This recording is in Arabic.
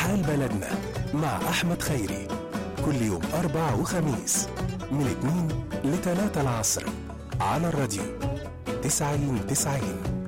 حال بلدنا مع أحمد خيري، كل يوم أربع وخميس من 2 ل 3 العصر على الراديو 90-90.